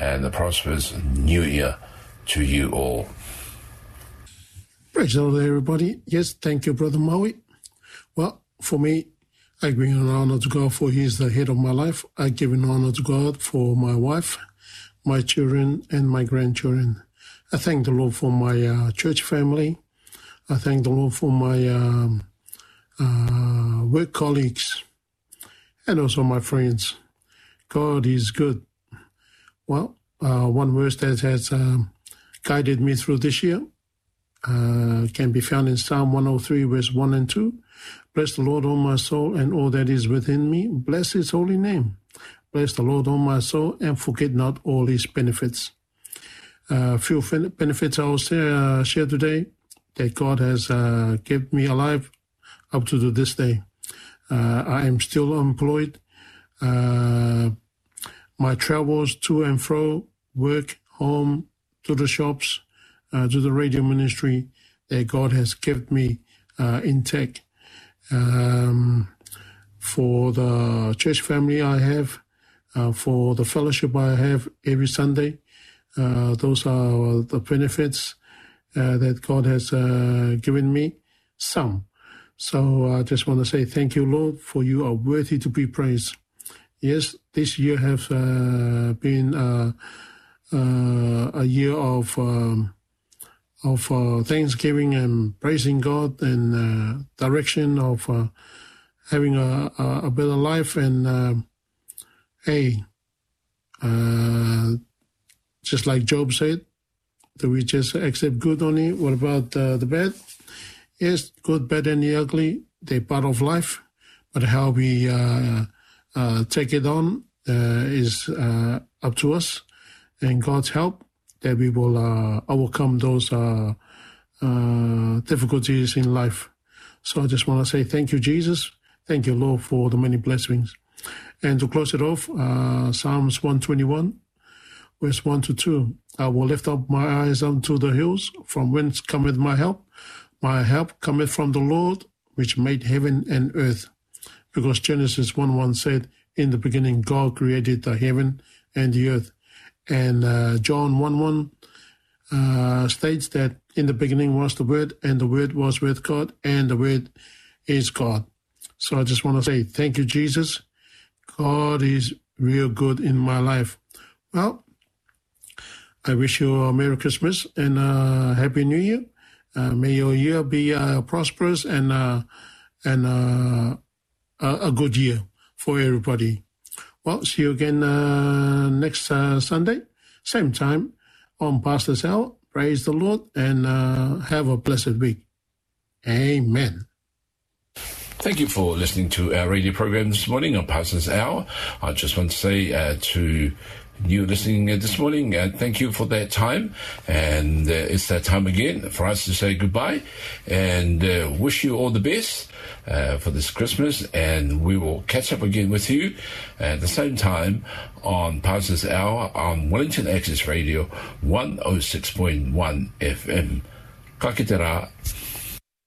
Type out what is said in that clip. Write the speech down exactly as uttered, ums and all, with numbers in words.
and a prosperous new year to you all. Praise the Lord, everybody. Yes, thank you, Brother Maui. Well, for me, I give an honor to God, for He is the head of my life. I give an honor to God for my wife, my children, and my grandchildren. I thank the Lord for my uh, church family. I thank the Lord for my um, uh, work colleagues and also my friends. God is good. Well, uh, one verse that has um, guided me through this year uh, can be found in Psalm one oh three, verse one and two. Bless the Lord, O my soul, and all that is within me. Bless His holy name. Bless the Lord, O my soul, and forget not all His benefits. A uh, few benefits I will share, uh, share today that God has uh, kept me alive up to this day. Uh, I am still employed. Uh, my travels to and fro, work, home, to the shops, uh, to the radio ministry, that God has kept me uh, intact. Um, for the church family I have, uh, for the fellowship I have every Sunday, uh, those are the benefits uh, that God has uh, given me, some. So I just want to say thank you, Lord, for you are worthy to be praised. Yes, this year has uh, been uh, uh, a year of um, of uh, thanksgiving and praising God, and uh, direction of uh, having a, a, a better life. And uh, hey, uh, just like Job said, do we just accept good only? What about uh, the bad? Yes, good, bad, and the ugly, they're part of life. But how we uh, uh, take it on uh, is uh, up to us, and God's help, that we will uh, overcome those uh, uh, difficulties in life. So I just want to say thank you, Jesus. Thank you, Lord, for the many blessings. And to close it off, uh, Psalms one twenty-one, verse one to two. I will lift up my eyes unto the hills, from whence cometh my help. My help cometh from the Lord, which made heaven and earth. Because Genesis one one said, in the beginning God created the heaven and the earth. And uh, John one one uh, states that in the beginning was the Word, and the Word was with God, and the Word is God. So I just want to say thank you, Jesus. God is real good in my life. Well, I wish you a Merry Christmas and a Happy New Year. Uh, may your year be uh, prosperous and uh, and uh, a, a good year for everybody. Well, see you again uh, next uh, Sunday, same time on Pastor's Hour. Praise the Lord, and uh, have a blessed week. Amen. Thank you for listening to our radio program this morning on Pastor's Hour. I just want to say uh, to you listening uh, this morning, uh, thank you for that time. And uh, it's that time again for us to say goodbye and uh, wish you all the best uh, for this Christmas. And we will catch up again with you at the same time on Pastor's Hour on Wellington Access Radio one oh six point one F M. Ka kite rā.